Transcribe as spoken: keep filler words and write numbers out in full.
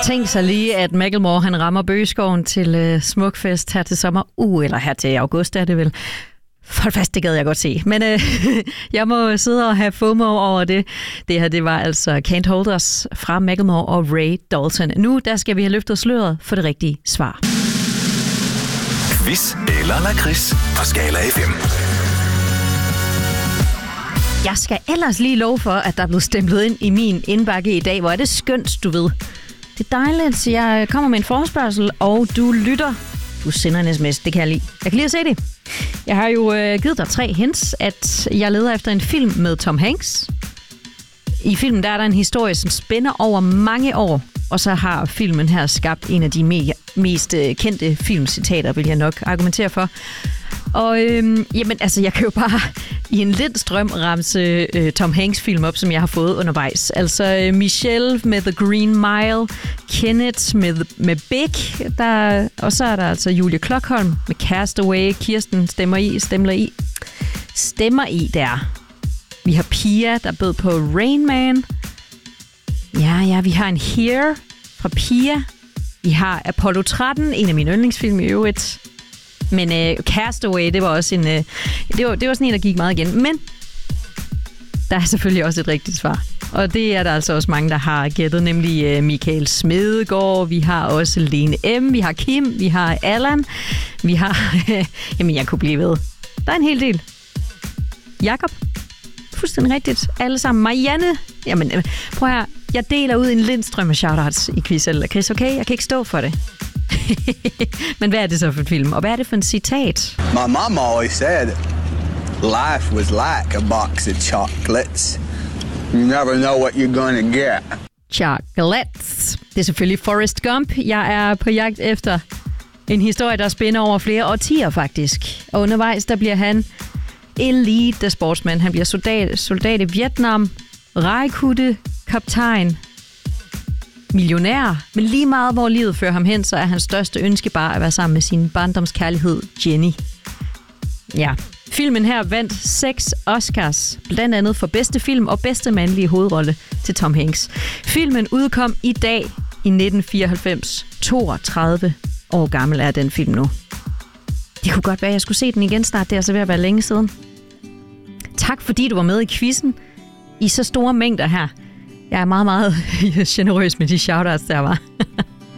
Tænk sig lige, at Macklemore han rammer Bøgeskoven til øh, Smukfest her til sommer. Uh, eller her til august er det vel. For fast, det gad jeg godt se. Men øh, jeg må sidde og have FOMO over det. Det her, det var altså Can't Hold Us fra Macklemore og Ray Dalton. Nu, der skal vi have løftet sløret for det rigtige svar. Quiz eller lakrids på Skala F M. Jeg skal ellers lige love for, at der er blevet stemplet ind i min indbakke i dag. Hvor er det skønt, du ved. Det er dejligt. Jeg kommer med en forespørgsel, og du lytter. Du sender en sms. Det kan jeg lide. Jeg kan lige at se det. Jeg har jo øh, givet dig tre hints, at jeg leder efter en film med Tom Hanks. I filmen der er der en historie, som spænder over mange år. Og så har filmen her skabt en af de me- mest øh, kendte filmcitater, vil jeg nok argumentere for. Og øhm, jamen, altså, jeg kan jo bare i en lidt strøm ramse øh, Tom Hanks film op, som jeg har fået undervejs. Altså øh, Michelle med The Green Mile, Kenneth med, med Big, der, og så er der altså Julie Klokholm med Castaway, Kirsten stemmer i, stemmer i, stemmer i der. Vi har Pia, der bød på Rain Man. Ja, ja, vi har en Here fra Pia. Vi har Apollo tretten, en af mine yndlingsfilm i øvrigt. Men øh, Castaway, det var også en, øh, det, var, det var sådan en, der gik meget igen. Men der er selvfølgelig også et rigtigt svar. Og det er der altså også mange, der har gættet, nemlig øh, Michael Smedegaard, vi har også Lene M, vi har Kim, vi har Allan, vi har, øh, jamen jeg kunne blive ved. Der er en hel del. Jakob, fuldstændig rigtigt. Alle sammen. Marianne, jamen øh, prøv her, jeg deler ud en lindstrøm af shoutouts i quiz eller Chris, okay? Jeg kan ikke stå for det. Men hvad er det så for en film? Og hvad er det for en citat? My mom always said life was like a box of chocolates. You never know what you're gonna get. Chocolates. Det er selvfølgelig Forrest Gump. Jeg er på jagt efter en historie, der spænder over flere årtier faktisk. Og undervejs, der bliver han elite sportsmand. Han bliver soldat, soldat i Vietnam, rejkutte, kaptajn, millionær, men lige meget hvor livet fører ham hen, så er hans største ønske bare at være sammen med sin barndomskærlighed, Jenny. Ja, filmen her vandt seks Oscars, blandt andet for bedste film og bedste mandlige hovedrolle til Tom Hanks. Filmen udkom i dag i nitten fireoghalvfems. toogtredive år gammel er den film nu. Det kunne godt være, at jeg skulle se den igen snart. Det er altså ved at være længe siden. Tak fordi du var med i quizzen i så store mængder her. Jeg er meget, meget generøs med de shoutouts, der var.